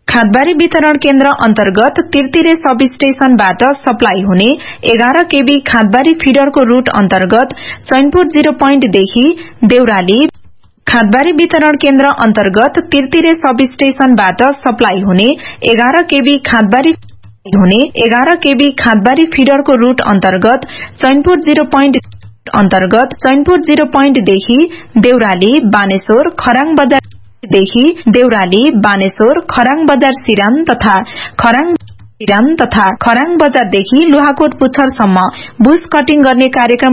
खादबारी वितरण केन्द्र अन्तर्गत तिरतिरे सब स्टेशनबाट सप्लाई हुने 11 केबी खादबारी फिडरको रूट अन्तर्गत चैनपुर 0 पोइन्टदेखि देउराली खादबारी वितरण केन्द्र अन्तर्गत तिरतिरे सब स्टेशनबाट सप्लाई हुने 11 केबी खादबारी फिडरको रूट अन्तर्गत चैनपुर 0 पोइन्ट अन्तर्गत चैनपुर 0 पोइन्टदेखि देउराली बानेश्वर खराङ बजार देखि देउराली बानेश्वर खराङ बजार सिराम तथा खराङ बजारदेखि लोहाकोट पुच्छरसम्म बुश कटिङ गर्ने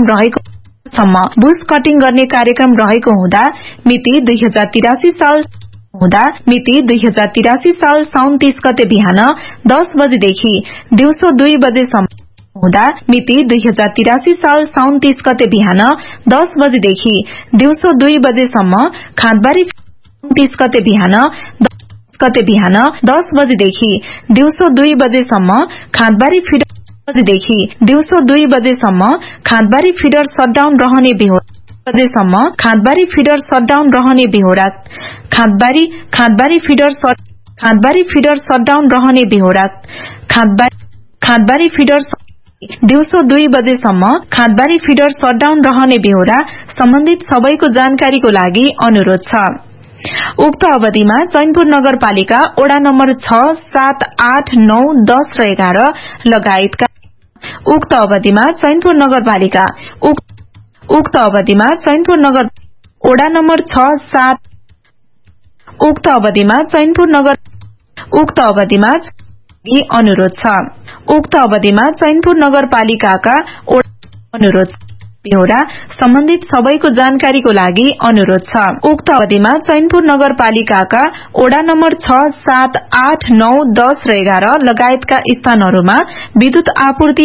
कार्यक्रम रहेको हुँदा मिति 2083 साल साउन 30 गते बिहान 10 बजेदेखि दिउँसो 2 बजेसम्म हुँदा मिति 2083 साल साउन 30 गते बिहान 10 बजेदेखि दिउँसो 2 बजेसम्म खादबारी 30 गते बिहान 10 बजेदेखि दिउँसो 2 बजेसम्म खादबारी फिडर शटडाउन रहने बेहोरा खादबारी फिडर दिउँसो 2 बजेसम्म खादबारी फिडर शटडाउन रहने बेहोरा सम्बन्धित सबैको जानकारीको लागि अनुरोध छ। उक्त अवधिमा चैनपुर नगरपालिका वडा नम्बर 6, 7, 8, 9, 10 र 11 लगायतका उक्त अवधिमा चैनपुर नगरपालिका वडा नम्बर 6, 7 उक्त अवधिमा अनुरोध छ। उक्त अवधिमा चैनपुर नगरपालिकाका अनुरोध बेहोरा सम्बन्धित सबैको जानकारीको लागि अनुरोध छ। उक्त अवधिमा चैनपुर नगरपालिकाका वडा नम्बर 6, 7, 8, 9, 10 र 11 लगायतका स्थानहरूमा विद्युत आपूर्ति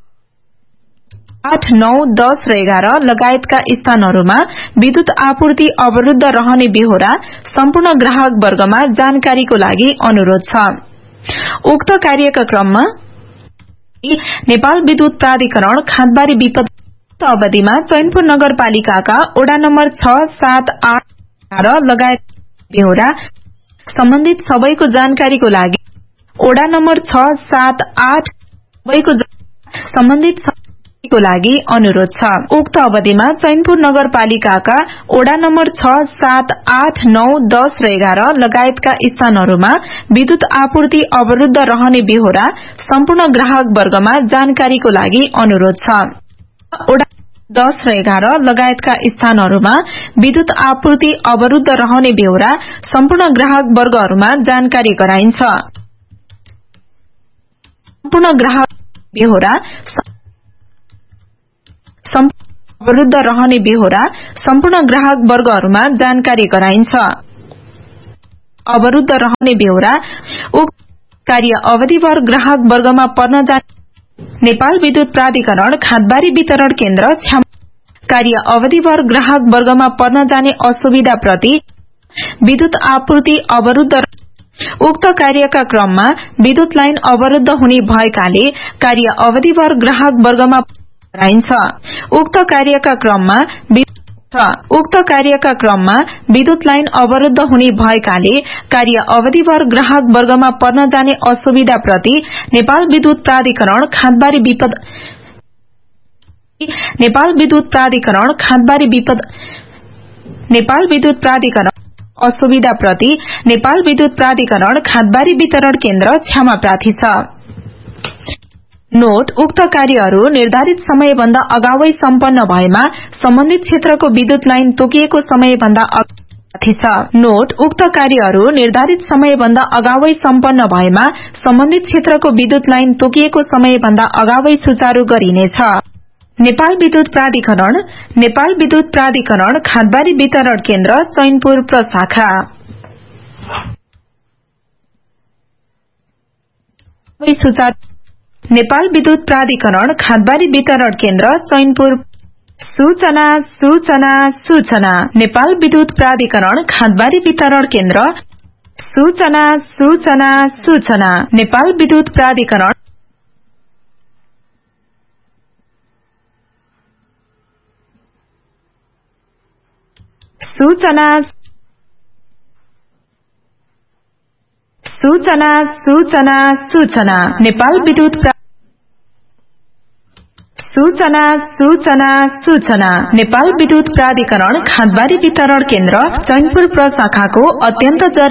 8, 9, 10 र 11 लगायतका स्थानहरूमा विद्युत आपूर्ति अवरुद्ध रहने बेहोरा सम्पूर्ण ग्राहक वर्गमा जानकारीको लागि अनुरोध छ। उक्त कार्यका क्रममा नेपाल विद्युत प्राधिकरण खादबारी विपद अवधिमा चैनपुर नगरपालिकाका वडा नम्बर 6, 7, 8, 11 लगायत बेहोरा सम्बन्धित सबैको जानकारीको लागि वडा नम्बर 6, 7, 8 सम्बन्धित को लागि अनुरोध छ। उक्त अवधिमा चैनपुर नगरपालिकाका वडा नम्बर 6, 7, 8, 9, 10 र 11 लगायतका स्थानहरूमा विद्युत आपूर्ति अवरुद्ध रहने बेहोरा सम्पूर्ण ग्राहक वर्गमा जानकारीको लागि अनुरोध छ। वडा 10 र 11 लगायतका स्थानहरूमा विद्युत आपूर्ति अवरुद्ध रहने बेहोरा सम्पूर्ण ग्राहक वर्गहरूमा जानकारी गराइन्छ। सम्पूर्ण ग्राहक बेहोरा अवरुद्ध रहने बेहोरा सम्पूर्ण ग्राहक वर्गहरूमा जानकारी गराइन्छ। अवरुद्ध रहने बेहोरा उक्त कार्य अवधिभर ग्राहक वर्गमा पर्न जाने नेपाल विद्युत प्राधिकरण खादबारी वितरण केन्द्र कार्य अवधिभर ग्राहक वर्गमा पर्न जाने असुविधा प्रति विद्युत आपूर्ति अवरुद्ध उक्त कार्यका क्रममा विद्युत लाइन अवरुद्ध हुने भएकाले कार्य अवधिभर ग्राहक वर्गमा गराइन्छ। उक्त कार्यका क्रममा विद्युत लाइन अवरुद्ध हुने भएकाले कार्य अवधिभर ग्राहक वर्गमा पर्न जाने असुविधा प्रति नेपाल विद्युत प्राधिकरण असुविधा प्रति नेपाल विद्युत प्राधिकरण खादबारी वितरण केन्द्र क्षमा प्रार्थी छ। नोट उक्त कार्यहरू निर्धारित समयभन्दा अगावै सम्पन्न भएमा सम्बन्धित क्षेत्रको विद्युत लाइन तोकिएको समयभन्दा अगावै छ। नोट उक्त कार्यहरू निर्धारित समयभन्दा अगावै सम्पन्न भएमा सम्बन्धित क्षेत्रको विद्युत लाइन तोकिएको समयभन्दा अगावै सुचारू गरिनेछ। नेपाल विद्युत प्राधिकरण खादबारी वितरण केन्द्र चैनपुर प्रशाखा नेपाल विद्युत प्राधिकरण खादबारी वितरण केन्द्र चैनपुर सूचना नेपाल विद्युत प्राधिकरण खादबारी वितरण केन्द्र सूचना नेपाल विद्युत प्राधिकरण सूचना सूचना सूचना नेपाल विद्युत सूचना सूचना सूचना नेपाल विद्युत प्राधिकरण खाँदबारी वितरण केन्द्र चैनपुर प्रशाखाको अत्यन्त